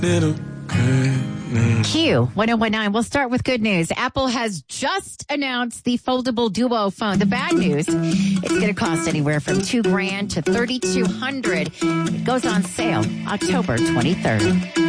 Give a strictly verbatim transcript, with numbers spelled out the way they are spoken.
Little good. Q one oh one nine. We'll start with good news. Apple has just announced the foldable Duo phone. The bad news, it's going to cost anywhere from two grand to thirty-two hundred. It goes on sale October twenty-third.